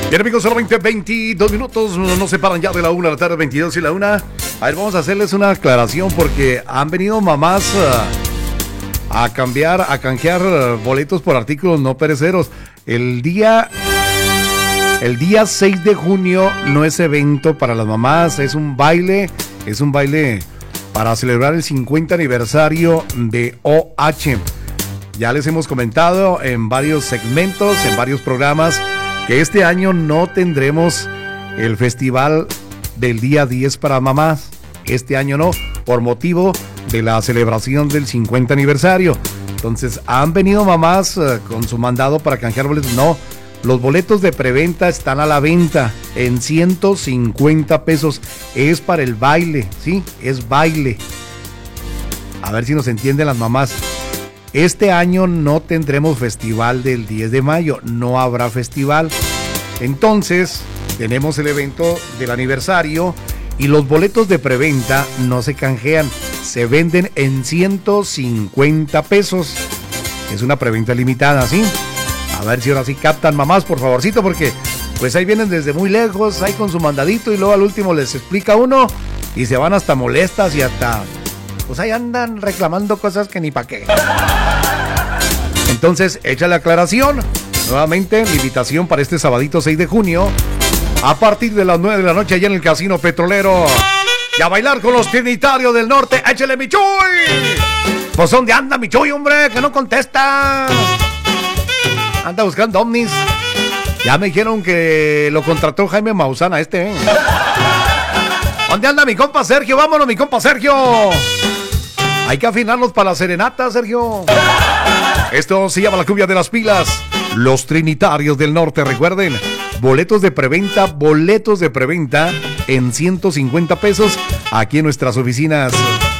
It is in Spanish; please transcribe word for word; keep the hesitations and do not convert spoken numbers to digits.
Bien, amigos, solamente veintidós minutos nos separan ya de la una de la tarde, veintidós y la una. A ver, vamos a hacerles una aclaración porque han venido mamás uh, a cambiar, a canjear uh, boletos por artículos no perecederos. El día, el día seis de junio no es evento para las mamás, es un baile, es un baile para celebrar el cincuenta aniversario de O H. Ya les hemos comentado en varios segmentos, en varios programas, que este año no tendremos el festival del día diez para mamás. Este año no, por motivo de la celebración del cincuenta aniversario. Entonces, ¿han venido mamás uh, con su mandado para canjear boletos? No, los boletos de preventa están a la venta en ciento cincuenta pesos. Es para el baile, ¿sí? Es baile. A ver si nos entienden las mamás. Este año no tendremos festival del diez de mayo, no habrá festival. Entonces, tenemos el evento del aniversario y los boletos de preventa no se canjean, se venden en ciento cincuenta pesos. Es una preventa limitada, ¿sí? A ver si ahora sí captan mamás, por favorcito, porque pues ahí vienen desde muy lejos, ahí con su mandadito y luego al último les explica uno y se van hasta molestas y hasta... pues ahí andan reclamando cosas que ni pa' qué. Entonces, echa la aclaración. Nuevamente, la invitación para este sabadito seis de junio, a partir de las nueve de la noche, allá en el Casino Petrolero. Y a bailar con los Trinitarios del Norte. ¡Échale, mi Chuy! Pues, ¿dónde anda mi Chuy, hombre? Que no contesta. Anda buscando ovnis. Ya me dijeron que lo contrató Jaime Maussan a este, ¿eh? ¿Dónde anda mi compa Sergio? Vámonos, mi compa Sergio. Hay que afinarlos para la serenata, Sergio. Esto se llama la cumbia de las pilas. Los Trinitarios del Norte, recuerden. Boletos de preventa, boletos de preventa en ciento cincuenta pesos aquí en nuestras oficinas.